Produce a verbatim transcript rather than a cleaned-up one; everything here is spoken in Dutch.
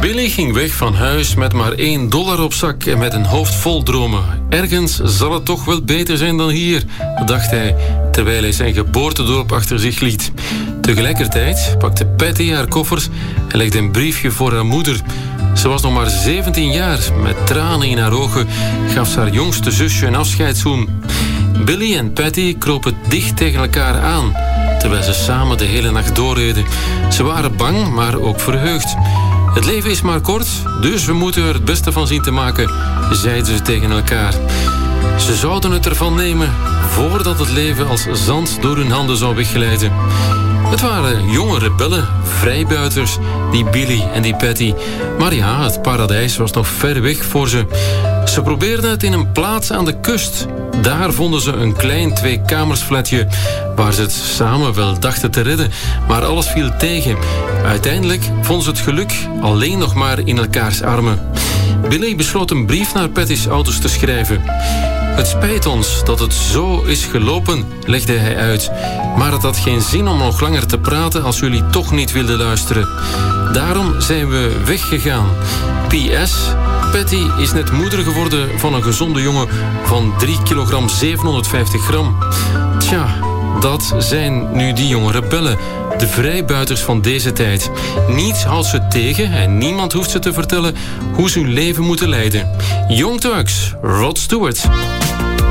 Billy ging weg van huis met maar één dollar op zak en met een hoofd vol dromen. Ergens zal het toch wel beter zijn dan hier, dacht hij, terwijl hij zijn geboortedorp achter zich liet. Tegelijkertijd pakte Patty haar koffers en legde een briefje voor haar moeder. Ze was nog maar zeventien jaar. Met tranen in haar ogen gaf ze haar jongste zusje een afscheidszoen. Billy en Patty kropen dicht tegen elkaar aan, terwijl ze samen de hele nacht doorreden. Ze waren bang, maar ook verheugd. Het leven is maar kort, dus we moeten er het beste van zien te maken, zeiden ze tegen elkaar. Ze zouden het ervan nemen voordat het leven als zand door hun handen zou wegglijden. Het waren jonge rebellen, vrijbuiters, die Billy en die Patty. Maar ja, het paradijs was nog ver weg voor ze. Ze probeerden het in een plaats aan de kust. Daar vonden ze een klein tweekamersflatje, waar ze het samen wel dachten te redden, maar alles viel tegen. Uiteindelijk vonden ze het geluk alleen nog maar in elkaars armen. Billy besloot een brief naar Patty's ouders te schrijven. Het spijt ons dat het zo is gelopen, legde hij uit. Maar het had geen zin om nog langer te praten als jullie toch niet wilden luisteren. Daarom zijn we weggegaan. P S. Patty is net moeder geworden van een gezonde jongen van drie kilogram zevenhonderdvijftig gram. Tja, dat zijn nu die jonge rebellen. De vrijbuiters van deze tijd. Niets houdt ze tegen en niemand hoeft ze te vertellen hoe ze hun leven moeten leiden. Young Turks, Rod Stewart.